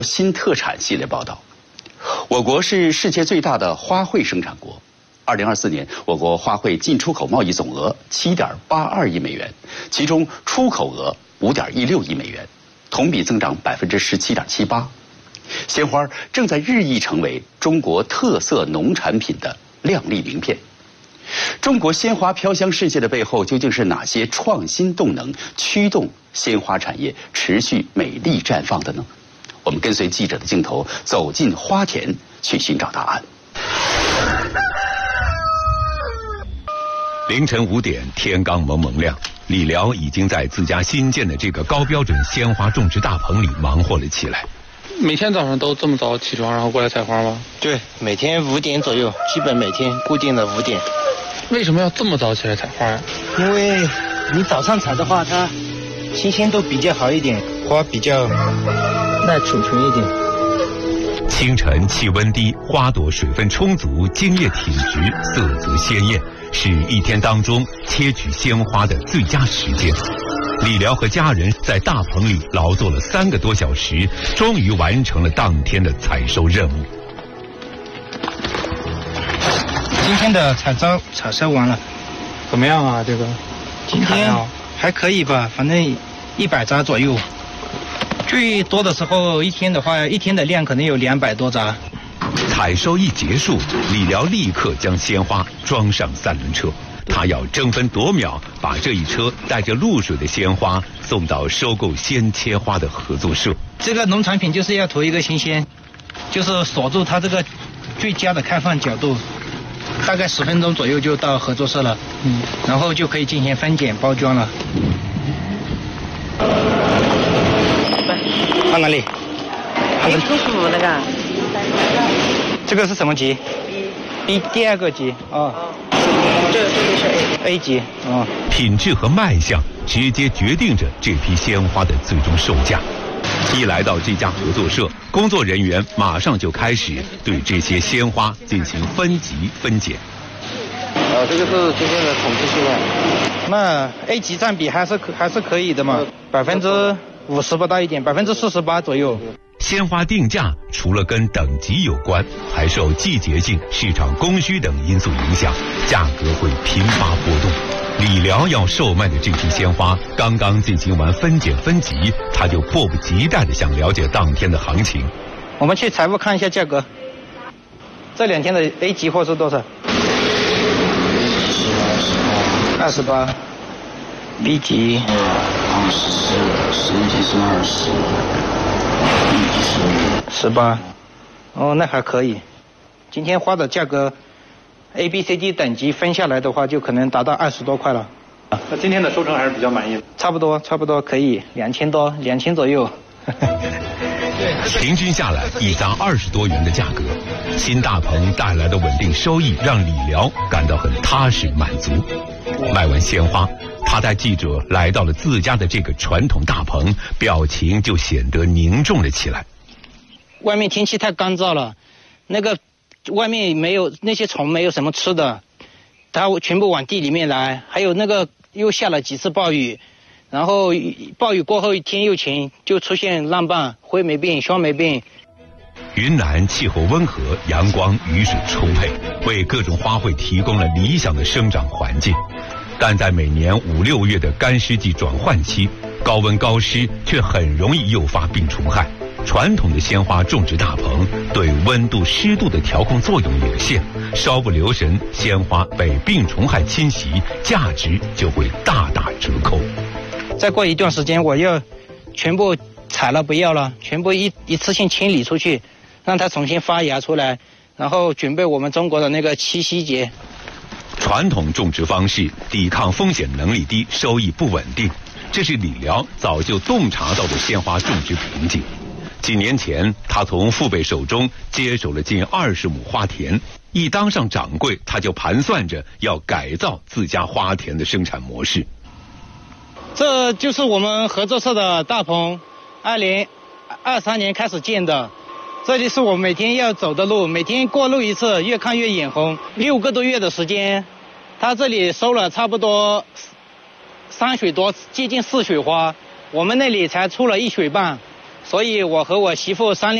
新特产系列报道。我国是世界最大的花卉生产国。2024年，我国花卉进出口贸易总额7.82亿美元，其中出口额5.16亿美元，同比增长17.78%。鲜花正在日益成为中国特色农产品的亮丽名片。中国鲜花飘香世界的背后，究竟是哪些创新动能驱动鲜花产业持续美丽绽放的呢？我们跟随记者的镜头，走进花田，去寻找答案。 凌晨5点，天刚蒙蒙亮，李辽已经在自家新建的这个高标准鲜花种植大棚里忙活了起来。 每天早上都这么早起床，然后过来采花吗？ 对，每天5点左右，基本每天固定的5点。 为什么要这么早起来采花呀？ 因为你早上采的话，它新鲜度比较好一点，花比较耐储存一点。 清晨气温低，花朵水分充足，茎叶挺直，色泽鲜艳，是一天当中切取鲜花的最佳时间。李辽和家人在大棚里劳作了3个多小时，终于完成了当天的采收任务。 今天的采收完了， 怎么样啊？这个今天还可以吧，反正100扎左右。最多的时候，一天的量可能有200多扎。 采收一结束，李辽立刻将鲜花装上3轮车，他要争分夺秒把这一车带着露水的鲜花送到收购鲜切花的合作社。 这个农产品就是要图一个新鲜，就是锁住它这个最佳的开放角度，大概10分钟左右就到合作社了，然后就可以进行分拣包装了。放哪里？ 你出数那个。 这个是什么级 ？B 第2个级哦。 这个是 A 级哦。 品质和卖相直接决定着这批鲜花的最终售价。一来到这家合作社，工作人员马上就开始对这些鲜花进行分级分拣。 这个是今天的统计数量。那 A 级占比还是可以的嘛，50%不到一点，48%左右。 鲜花定价除了跟等级有关，还受季节性、市场供需等因素影响，价格会频发波动。李辽要售卖的这批鲜花刚刚进行完分拣分级，他就迫不及待地想了解当天的行情。 我们去财务看一下价格，这2天的 A 级货是多少？28。B 级 24，11级是20，B 级是 18。哦，那还可以。今天花的价格 A、B、C、D 等级分下来的话，就可能达到20多块了。 那今天的收成还是比较满意的。 差不多可以，2000左右。 平均下来一扎20多元的价格，新大棚带来的稳定收益让李辽感到很踏实满足。卖完鲜花，他带记者来到了自家的这个传统大棚，表情就显得凝重了起来。 外面天气太干燥了，那个外面没有那些虫，没有什么吃的，它全部往地里面来。还有那个又下了几次暴雨，然后暴雨过后天又晴，就出现烂瓣、灰霉病、霜霉病。 云南气候温和，阳光雨水充沛，为各种花卉提供了理想的生长环境。但在每年5、6月的干湿季转换期，高温高湿却很容易诱发病虫害。传统的鲜花种植大棚对温度湿度的调控作用有限，稍不留神，鲜花被病虫害侵袭，价值就会大打折扣。 再过一段时间，我要全部采了不要了，全部一次性清理出去，让它重新发芽出来，然后准备我们中国的那个七夕节。 传统种植方式抵抗风险能力低，收益不稳定，这是李辽早就洞察到的鲜花种植瓶颈。几年前，他从父辈手中接手了近20亩花田，一当上掌柜，他就盘算着要改造自家花田的生产模式。 这就是我们合作社的大棚，2023年开始建的。这里是我每天要走的路，每天过路一次，越看越眼红。6个多月的时间，他这里收了差不多3水多，接近4水花，我们那里才出了1水半。 所以我和我媳妇商量。